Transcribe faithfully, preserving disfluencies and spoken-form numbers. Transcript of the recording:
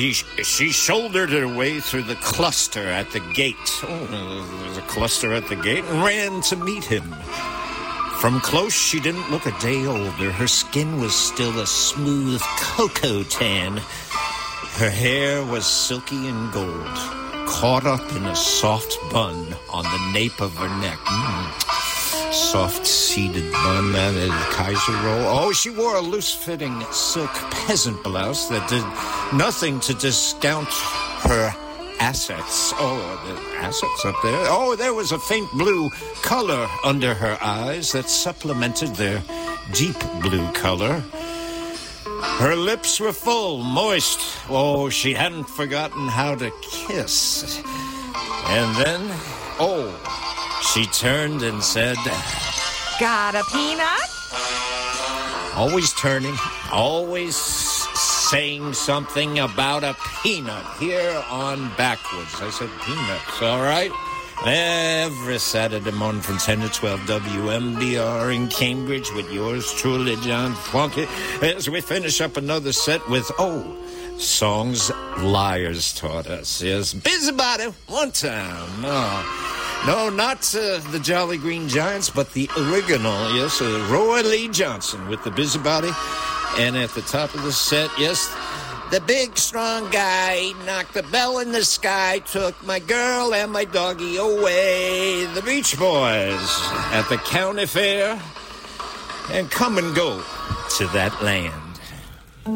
he, she shouldered her way through the cluster at the gate. Oh, there's a cluster at the gate, and ran to meet him. From close, she didn't look a day older. Her skin was still a smooth cocoa tan. Her hair was silky and gold, caught up in a soft bun on the nape of her neck. Mm. Soft seeded bun, that is Kaiser roll. Oh, she wore a loose-fitting silk peasant blouse that did nothing to discount her assets. Oh, the assets up there. Oh, there was a faint blue color under her eyes that supplemented their deep blue color. Her lips were full, moist. Oh, she hadn't forgotten how to kiss. And then, oh, she turned and said, "Got a peanut?" Always turning, always saying something about a peanut here on Backwoods. I said peanuts, all right? Every Saturday morning from ten to twelve, W M B R in Cambridge with yours truly, John Funky, as we finish up another set with, oh, songs liars taught us. Yes, Busybody, one time. Oh, no, not uh, the Jolly Green Giants, but the original, yes, uh, Roy Lee Johnson with the Busybody. And at the top of the set, yes, the big, strong guy knocked the bell in the sky, took my girl and my doggy away. The Beach Boys at the county fair, and come and go to that land.